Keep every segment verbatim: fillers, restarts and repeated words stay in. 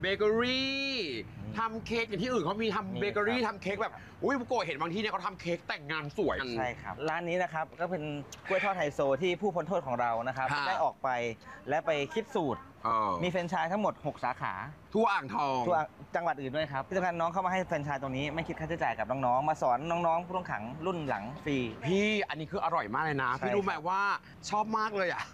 เบเกอรี่ทำเค้กอย่างที่อื่นเขามีทำเบเกอรี่ทำเค้กแบบอุ้ยบุโกะเห็นบางที่เนี่ยเขาทำเค้กแต่งงานสวยใช่ครับร้านนี้นะครับก็เป็นกล้วยทอดไฮโซที่ผู้พ้นโทษของเรานะครับได้ออกไปและไปคิดสูตรมีแฟรนไชส์ทั้งหมดหกสาขาทั่วอ่างทองทั่วจังหวัดอื่นด้วยครับที่สำคัญน้องเข้ามาให้แฟรนไชส์ตรงนี้ไม่คิดค่าใช้จ่ายกับน้องๆมาสอนน้องๆผู้ต้องขังรุ่นหลังฟรีพี่อันนี้คืออร่อยมากเลยนะพี่รู้ไหมว่าชอบมากเลยอ่ะ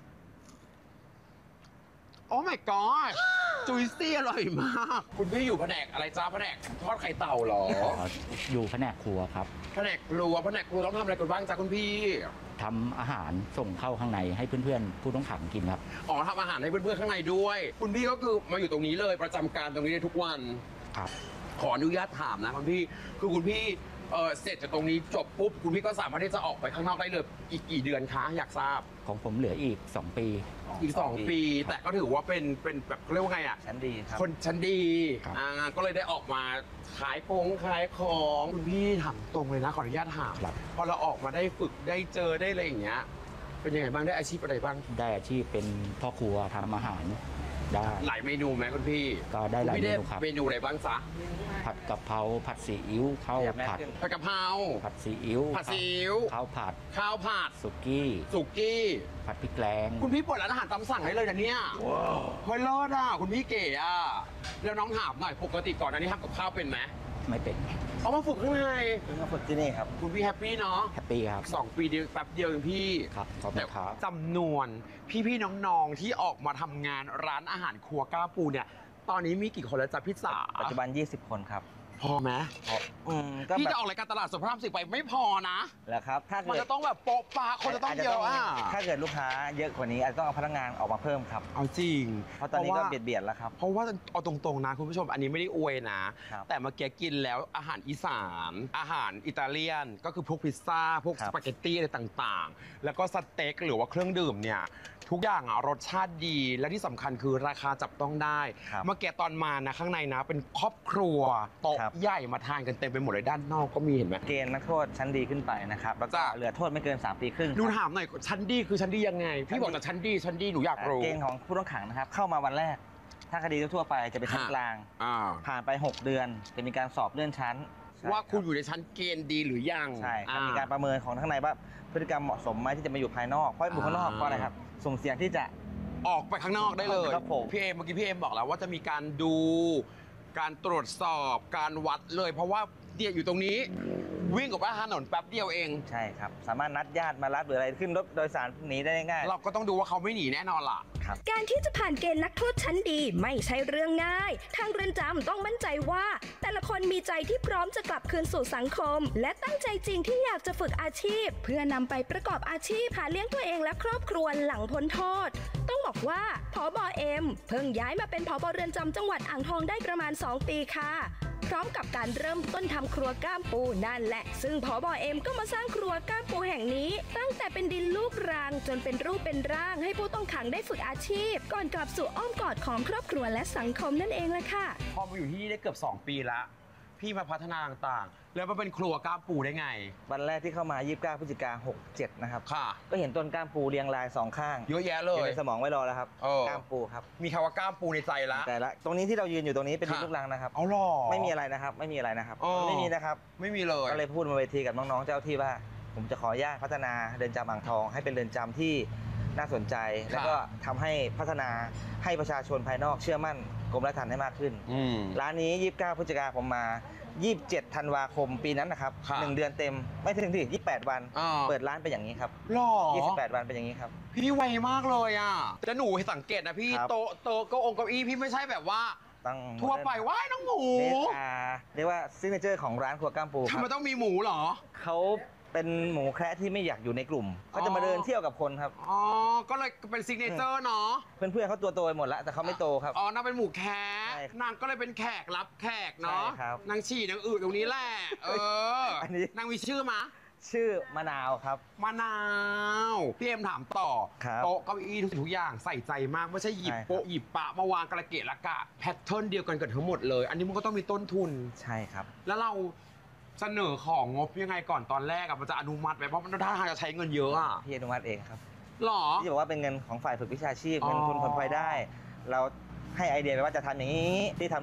โอ้ my god จุยซี่อร่อยมากคุณพี่อยู่แผนกอะไรจ้าแผนกทอดไข่เต่าเหรออยู่แผนกครัวครับแผนกครัวแผนกครัวต้องทำอะไรกันบ้างจ้าคุณพี่ทำอาหารส่งเข้าข้างในให้เพื่อนๆผู้ต้องขังกินครับอ๋อทำอาหารให้เพื่อนๆข้างในด้วยคุณพี่ก็คือมาอยู่ตรงนี้เลยประจำการตรงนี้ทุกวันครับขออนุญาตถามนะคุณพี่คือคุณพี่เออเสร็จจากตรงนี้จบปุ๊บคุณพี่ก็สามารถที่จะออกไปข้างนอกได้เลยอีกกี่เดือนคะอยากทราบของผมเหลืออีกสองปีอีกสองปีแต่ก็ถือว่าเป็นเป็นแบบเรียกว่าไงอ่ะชั้นดีครับคนชั้นดีอ่าก็เลยได้ออกมาขายพงขายของคุณพี่ถามตรงเลยนะขออนุญาตถามพอเราออกมาได้ฝึกได้เจอได้อะไรอย่างเงี้ยเป็นยังไงบ้างได้อาชีพอะไรบ้างได้อาชีพเป็นพ่อครัวทำอาหารได้หลายเมนูไหมคุณพี่ก็ได้หลายเมนูครับเมนูอะไรบ้างจ๊ะผัดกะเพราผัดซีอิ๊วข้าวผัดผัดกะเพราผัดซีอิ๊วผัดซีอิ๊วข้าวผัดข้าวผัดสุกี้สุกี้ผัดพริกแกงคุณพี่เปิดร้านอาหารตามสั่งได้เลยนะเนี่ยว้าวเฮ้ยรอดอ่ะคุณพี่เก๋อ่ะแล้วน้องถามหน่อยปกติก่อนอันนี้ทำกับข้าวเป็นไหมไม่เป็นเอามาฝึกข้างในมาฝึกที่นี่ครับคุณพี่แฮปปี้เนาะแฮปปี้ครับสองปีเดียวแป๊บเดียวเองพี่ครับขอบคุณครับจำนวนพี่ๆน้องๆที่ออกมาทำงานร้านอาหารครัวก้าปูเนี่ยตอนนี้มีกี่คนแล้วจ๊ะพี่สาปัจจุบันยี่สิบคนครับพอไหมพออืมพี่จะออกรายการตลาดสดพระรามสิบไปไม่พอนะแหละครับถ้ามันจะต้องแบบโป๊ะปะคนจะต้องเยอะอ่ะถ้าเกิดลูกค้าเยอะกว่านี้อาจจะต้องเอาพนักงานออกมาเพิ่มครับเอาจริงเพราะตอนนี้ก็เบียดเบียดแล้วครับเพราะว่าเอาตรงๆนะคุณผู้ชมอันนี้ไม่ได้อวยนะแต่เมื่อกี้กินแล้วอาหารอีสานอาหารอิตาเลียนก็คือพวกพิซซ่าพวกสปาเกตตี้อะไรต่างๆแล้วก็สเต็กหรือว่าเครื่องดื่มเนี่ยทุกอย่างอ่ะรสชาติดีและที่สำคัญคือราคาจับต้องได้เมื่อกี้ตอนมานะข้างในนะเป็นครอบครัวโต๊ะใหญ่มาทานกันเต็มไปหมดเลยด้านนอกก็มีเห็นไหมเกณฑ์นักโทษชั้นดีขึ้นไปนะครับแล้วก็เหลือโทษไม่เกินสามปีครึ่งหนูถามหน่อยชั้นดีคือชั้นดียังไงพี่บอกแต่ชั้นดีชั้นดีหนูอยากรู้เกณฑ์ของผู้ต้องขังนะครับเข้ามาวันแรกถ้าคดีทั่วไปจะเป็นชั้นกลางผ่านไปหกเดือนจะมีการสอบเลื่อนชั้นว่าคุณอยู่ในชั้นเกณฑ์ดีหรือยังใช่มีการประเมินของข้างในว่าพฤติกรรมเหมาะสมไหมที่จะมาอยู่ภายนอกเพราะอยู่ข้างนอกเพราะอะไรครับสุ่มเสี่ยงที่จะออกไปข้างนอกได้เลยครับผมพี่เอมเมื่อกี้พี่เอมบอกแล้วว่าจะมีการดูการตรวจสอบการวัดเลยเพราะว่าเดียอยู่ตรงนี้วิ่งกับว่าถนนแป๊บเดียวเองใช่ครับสามารถนัดญาติมารับหรืออะไรขึ้นรถโดยสารหนีได้ง่ายเราก็ต้องดูว่าเขาไม่หนีแน่นอนล่ะการที่จะผ่านเกณฑ์นักโทษชั้นดีไม่ใช่เรื่องง่ายทางเรือนจำต้องมั่นใจว่าแต่ละคนมีใจที่พร้อมจะกลับคืนสู่สังคมและตั้งใจจริงที่อยากจะฝึกอาชีพเพื่อนำไปประกอบอาชีพหาเลี้ยงตัวเองและครอบครัวหลังพ้นโทษต้องบอกว่าผบ.เอ็มเพิ่งย้ายมาเป็นผบ.เรือนจำจังหวัดอ่างทองได้ประมาณสองปีค่ะพร้อมกับการเริ่มต้นทำครัวก้ามปูนั่นแหละซึ่งผบ.เอ็มก็มาสร้างครัวก้ามปูแห่งนี้ตั้งแต่เป็นดินลูกรังจนเป็นรูปเป็นร่างให้ผู้ต้องขังได้ฝึกอาชีพก่อนกลับสู่อ้อมกอดของครอบครัวและสังคมนั่นเองแหละค่ะพอมาอยู่ที่นี่ได้เกือบสองปีละพี่มาพัฒนาต่างๆแล้วมาเป็นครัวก้ามปูได้ไงวันแรกที่เข้ามายี่สิบเก้าพฤศจิกายนหกเจ็ดนะครับค่ะก็เห็นต้นก้ามปูเรียงรายสองข้างเยอะแยะเลยในสมองไว้รอแล้วครับก้ามปูครับมีคำว่าก้ามปูในใจละแต่ละตรงนี้ที่เรายืนอยู่ตรงนี้เป็นดินลูกรังนะครับเอาหรอไม่มีอะไรนะครับไม่มีอะไรนะครับไม่มีนะครับไม่มีเลยก็เลยพูดมาเวทีกับน้องๆเจ้าที่ว่าผมจะขออนุญาตพัฒนาเรือนจำอ่างทองให้เป็นเรือนจำที่น่าสนใจแล้วก็ทำให้พัฒนาให้ประชาชนภายนอกเชื่อมั่นกรมราชทัณฑ์ให้มากขึ้นร้านนี้ยี่สิบเก้าพฤศจิกายนผมมายี่สิบเจ็ดธันวาคมปีนั้นนะครับหนึ่งเดือนเต็มไม่ถึงที่ยี่สิบแปดวันเปิดร้านเป็นอย่างนี้ครับหรอยี่สิบแปดวันเป็นอย่างนี้ครับพี่ไวมากเลยอ่ะแต่หนูสังเกตนะพี่โต๊ะโต๊ะเก้าองเก้าอี้พี่ไม่ใช่แบบว่าทั่วไปว่ายน้องหมูเรียกว่าซิกเนเจอร์ของร้านครัวก้ามปูทำไมต้องมีหมูเหรอเขาเป็นหมูแคระที่ไม่อยากอยู่ในกลุ่มก็จะมาเดินเที่ยวกับคนครับอ๋อก็เลยเป็นซิกเนเจอร์เนาะเพื่อนๆเขาตัวโตไปหมดแล้วแต่เขาไม่โตครับอ๋อนางเป็นหมูแคระนางก็เลยเป็นแขกรับแขกเนาะนางฉี่นางอืดตรงนี้แหละเออนางมีชื่อมะชื่อมะนาวครับมะนาวพี่เอ็มถามต่อโต๊ะเก้าอี้ทุกอย่างใส่ใจมากไม่ใช่หยิบโป๊ะหยิบปะมาวางกระเกะละกะแพทเทิร์นเดียวกันกันทั้งหมดเลยอันนี้มันก็ต้องมีต้นทุนใช่ครับแล้วเราเสนอของงบยังไงก่อนตอนแรกอะมันจะอนุมัติไหมเพราะมันท่าทางจะใช้เงินเยอะอะพี่อนุมัติเองครับหรอที่บอกว่าเป็นเงินของฝ่ายฝึกวิชาชีพเงินทุนผลพลอยได้เราให้ไอเดียไปว่าจะทำอย่างนี้ที่ทำ